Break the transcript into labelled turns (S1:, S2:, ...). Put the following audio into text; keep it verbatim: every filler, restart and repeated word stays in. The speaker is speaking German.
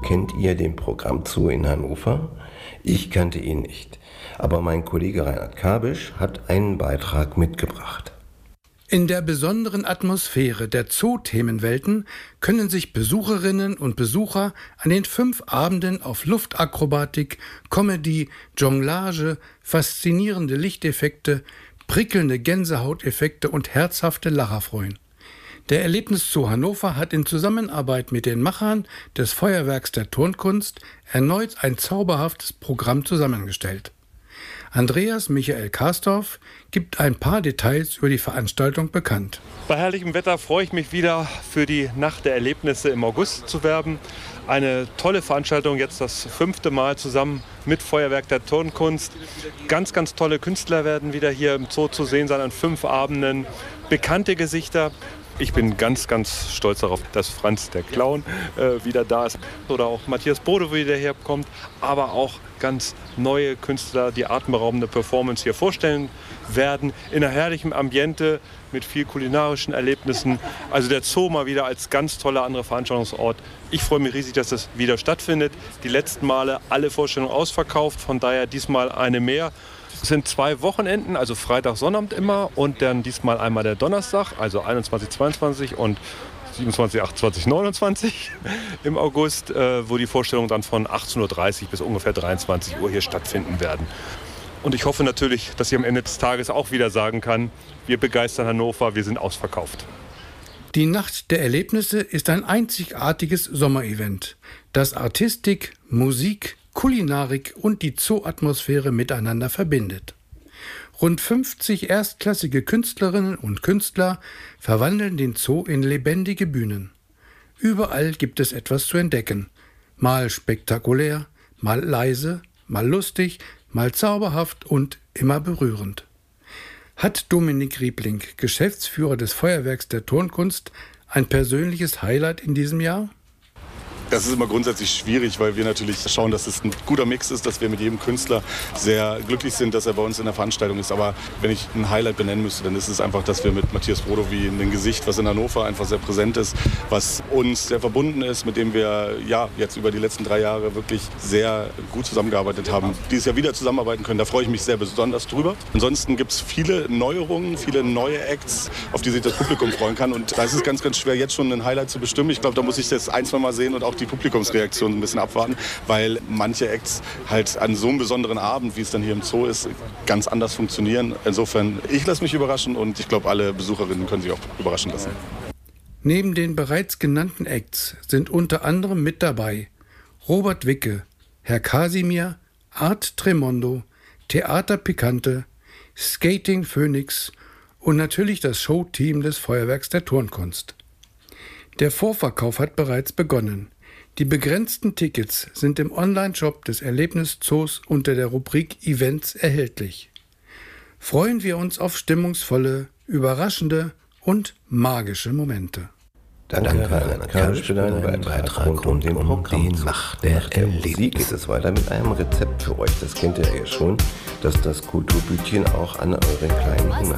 S1: kennt ihr den Programmzoo in Hannover? Ich kannte ihn nicht, aber mein Kollege Reinhard Kabisch hat einen Beitrag mitgebracht.
S2: In der besonderen Atmosphäre der Zoo-Themenwelten können sich Besucherinnen und Besucher an den fünf Abenden auf Luftakrobatik, Comedy, Jonglage, faszinierende Lichteffekte, prickelnde Gänsehauteffekte und herzhafte Lacher freuen. Der Erlebniszoo Hannover hat in Zusammenarbeit mit den Machern des Feuerwerks der Turnkunst erneut ein zauberhaftes Programm zusammengestellt. Andreas Michael Karsdorf gibt ein paar Details über die Veranstaltung bekannt.
S3: Bei herrlichem Wetter freue ich mich wieder, für die Nacht der Erlebnisse im August zu werben. Eine tolle Veranstaltung, jetzt das fünfte Mal zusammen mit Feuerwerk der Turnkunst. Ganz, ganz tolle Künstler werden wieder hier im Zoo zu sehen sein an fünf Abenden. Bekannte Gesichter. Ich bin ganz, ganz stolz darauf, dass Franz der Clown äh, wieder da ist oder auch Matthias Bode wieder herkommt, aber auch ganz neue Künstler, die atemberaubende Performance hier vorstellen werden, in einem herrlichen Ambiente mit viel kulinarischen Erlebnissen. Also der Zoo mal wieder als ganz toller anderer Veranstaltungsort. Ich freue mich riesig, dass das wieder stattfindet. Die letzten Male alle Vorstellungen ausverkauft, von daher diesmal eine mehr. Es sind zwei Wochenenden, also Freitag, Sonnabend immer und dann diesmal einmal der Donnerstag, also einundzwanzig, zweiundzwanzig und siebenundzwanzig, achtundzwanzig, neunundzwanzig im August, äh, wo die Vorstellungen dann von achtzehn Uhr dreißig bis ungefähr dreiundzwanzig Uhr hier stattfinden werden. Und ich hoffe natürlich, dass ich am Ende des Tages auch wieder sagen kann, wir begeistern Hannover, wir sind ausverkauft.
S2: Die Nacht der Erlebnisse ist ein einzigartiges Sommerevent, das Artistik, Musik, Kulinarik und die Zoo-Atmosphäre miteinander verbindet. Rund fünfzig erstklassige Künstlerinnen und Künstler verwandeln den Zoo in lebendige Bühnen. Überall gibt es etwas zu entdecken. Mal spektakulär, mal leise, mal lustig, mal zauberhaft und immer berührend. Hat Dominik Riebling, Geschäftsführer des Feuerwerks der Turnkunst, ein persönliches Highlight in diesem Jahr?
S4: Das ist immer grundsätzlich schwierig, weil wir natürlich schauen, dass es ein guter Mix ist, dass wir mit jedem Künstler sehr glücklich sind, dass er bei uns in der Veranstaltung ist. Aber wenn ich ein Highlight benennen müsste, dann ist es einfach, dass wir mit Matthias Brodowy ein Gesicht, was in Hannover einfach sehr präsent ist, was uns sehr verbunden ist, mit dem wir ja jetzt über die letzten drei Jahre wirklich sehr gut zusammengearbeitet haben. Dieses Jahr wieder zusammenarbeiten können, da freue ich mich sehr besonders drüber. Ansonsten gibt es viele Neuerungen, viele neue Acts, auf die sich das Publikum freuen kann. Und da ist es ganz, ganz schwer, jetzt schon ein Highlight zu bestimmen. Ich glaube, da muss ich das ein, zwei Mal sehen und auch die Publikumsreaktion ein bisschen abwarten, weil manche Acts halt an so einem besonderen Abend, wie es dann hier im Zoo ist, ganz anders funktionieren. Insofern, ich lasse mich überraschen und ich glaube, alle Besucherinnen können sich auch überraschen lassen.
S2: Neben den bereits genannten Acts sind unter anderem mit dabei Robert Wicke, Herr Kasimir, Art Tremondo, Theater Pikante, Skating Phoenix und natürlich das Showteam des Feuerwerks der Turnkunst. Der Vorverkauf hat bereits begonnen. Die begrenzten Tickets sind im Online-Shop des Erlebniszoos unter der Rubrik Events erhältlich. Freuen wir uns auf stimmungsvolle, überraschende und magische Momente.
S1: Danke, Reinhard Kabisch, für deinen Beitrag rund um den Programm. Nach der Musik geht es weiter mit einem Rezept für euch. Das kennt ihr ja schon, dass das Kulturbütchen auch an euren kleinen Hunger